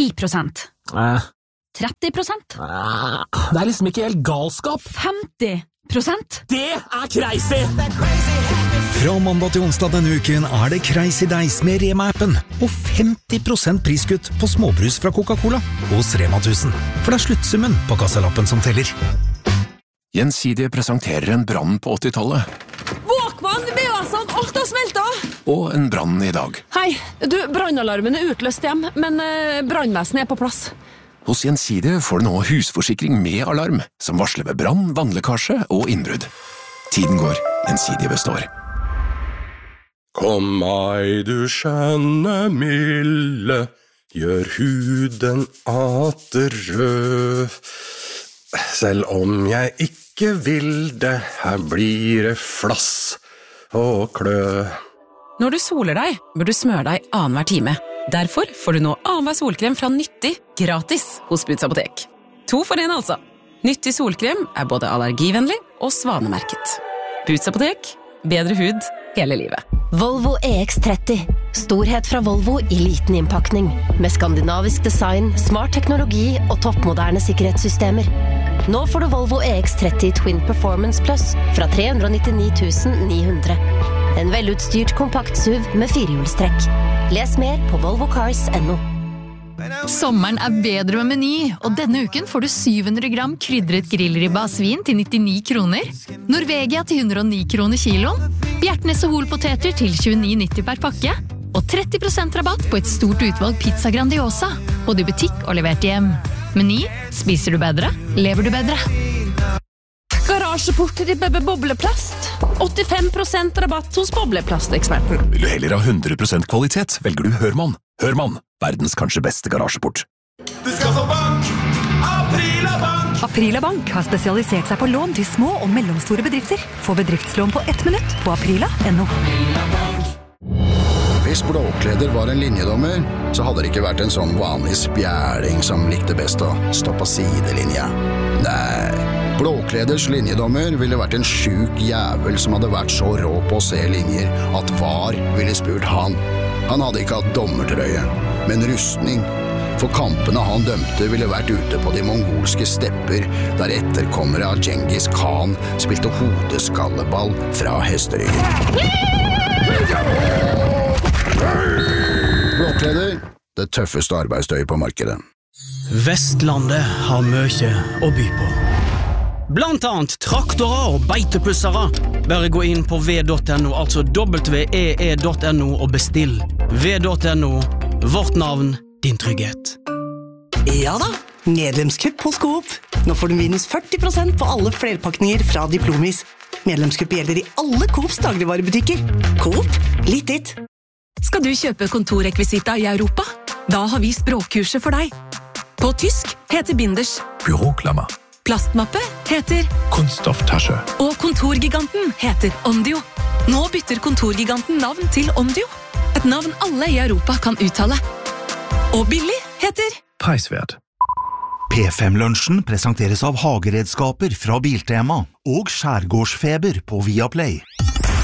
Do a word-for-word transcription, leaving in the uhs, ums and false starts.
ti prosent. Eh. tretti prosent. Eh. Det er liksom ikke helt galskap. femti prosent. Det er crazy! Fra mandag til onsdag denne uken er det Crazy Days med Rema-appen og femti prosent priskutt på småbrus fra Coca-Cola hos Rema tusen. For det er sluttsummen på kassalappen som teller. Gjensidige presenterer en brann på åttitallet. Våkvann, V A S-en, alt har smeltet! Og en brann i dag. Hei, du, brannalarmen er utløst hjem, men eh, brannvesenet er på plass. Hos Gjensidige får du nå husforsikring med alarm, som varsler ved brann, vannlekkasje og innbrudd. Tiden går, Gjensidige består. Kom meg, du skjønne milde, gjør huden atter rød. Selv om jeg ikke vil det, her blir det flass og klø. Når du soler deg, bør du smøre deg annenhver time. Derfor får du nå annenhver solkrem fra Nyttig gratis hos Boots Apotek. To for en altså. Nyttig solkrem er både allergivennlig og svanemerket. Boots Apotek, bedre hud hele livet. Volvo E X tretti. Storhet fra Volvo i liten innpakning. Med skandinavisk design, smart teknologi og toppmoderne sikkerhetssystemer. Nå får du Volvo E X tretti Twin Performance Plus fra tre hundre nittini tusen ni hundre. En velutstyrt kompakt S U V med firehjulstrekk. Les mer på volvo cars punktum no. Sommeren er bedre med Meny, og denne uken får du syv hundre gram krydret grillribba av svin til nittini kroner, Norvegia til hundre og ni kroner kiloen, Bjertnæs og Holpoteter til tjueni nitti per pakke, og tretti prosent rabatt på et stort utvalg pizza Grandiosa, både i butikk og levert hjem. Meny, spiser du bedre, lever du bedre. Garasjeport til Bebe Bobleplast. åttifem prosent rabatt hos Bobleplasteksperten. Vil du heller ha hundre prosent kvalitet, velger du Hørmann. Hørmann, verdens kanskje beste garasjeport. Du skal få bank! Aprila Bank! Aprila Bank har spesialisert seg på lån til små og mellomstore bedrifter. Få bedriftslån på ett minutt på aprila punktum no. Hvis Blåkleder var en linjedommer, så hadde det ikke vært en sånn vanlig spjæling som likte best å stå på sidelinja. Nei, Blåkleders linjedommer ville vært en sjuk jævel som hadde vært så rå på å se linjer at var ville spurt han. Han hadde ikke hatt dommertrøye, men rustning. For kampene han dømte ville vært ute på de mongolske stepper, der etterkommere av Genghis Khan spilte hodeskalleball fra hesteryggen. Blåkleder, det tøffeste arbeidsstøy på markedet. Vestlandet har mye å by på. Blant annet traktorer og beitepussere. Bare gå inn på v punktum no, altså w e e punktum no og bestill. v punktum no, vårt navn, din trygghet. Ja da, medlemskupp hos Coop. Nå får du minus førti prosent på alle flerpakninger fra Diplomis. Medlemskupp gjelder i alle Coops dagligvarebutikker. Coop, litt ditt. Skal du kjøpe kontorrekvisita i Europa? Da har vi språkkurset for deg. På tysk heter binders Büroklammer. Plastmappe heter Kunststofftasche. Og kontorgiganten heter Ondio. Nå bytter kontorgiganten navn til Ondio. Et navn alle i Europa kan uttale. Og billig heter Preisverd. P fem-lunsjen presenteres av hageredskaper fra Biltema og skjærgårdsfeber på Viaplay.